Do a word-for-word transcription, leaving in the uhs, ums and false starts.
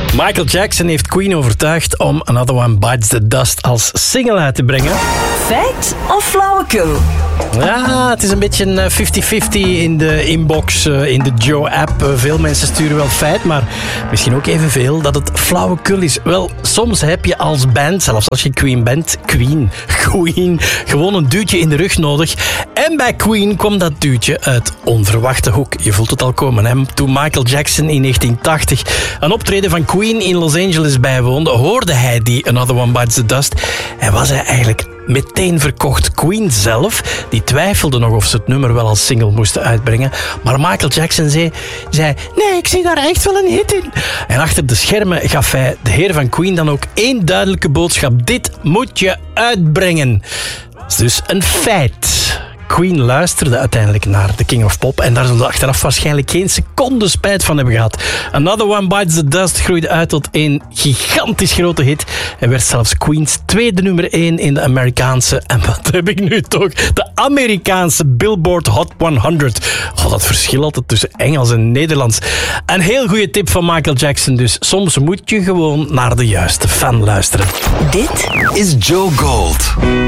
Michael Jackson heeft Queen overtuigd om Another One Bites the Dust als single uit te brengen. Feit of flauwekul? Ja, het is een beetje vijftig vijftig in de inbox, in de Joe-app. Veel mensen sturen wel feit, maar misschien ook evenveel dat het flauwekul is. Wel, soms heb je als band, zelfs als je Queen bent, Queen, Queen, gewoon een duwtje in de rug nodig. En bij Queen kwam dat duwtje uit onverwachte hoek. Je voelt het al komen, hè? Toen Michael Jackson in negentien tachtig een optreden van Queen in Los Angeles bijwoonde, hoorde hij die Another One Bites the Dust en was hij eigenlijk meteen verkocht. Queen zelf, die twijfelde nog of ze het nummer wel als single moesten uitbrengen. Maar Michael Jackson zei, zei, nee, ik zie daar echt wel een hit in. En achter de schermen gaf hij de heer van Queen dan ook één duidelijke boodschap. Dit moet je uitbrengen. Dat is dus een feit. Queen luisterde uiteindelijk naar The King of Pop en daar zullen we achteraf waarschijnlijk geen seconde spijt van hebben gehad. Another One Bites the Dust groeide uit tot een gigantisch grote hit en werd zelfs Queens tweede nummer één in de Amerikaanse, en wat heb ik nu toch, de Amerikaanse Billboard Hot honderd. Oh, dat verschil altijd tussen Engels en Nederlands. Een heel goede tip van Michael Jackson dus. Soms moet je gewoon naar de juiste fan luisteren. Dit is Joe Gold.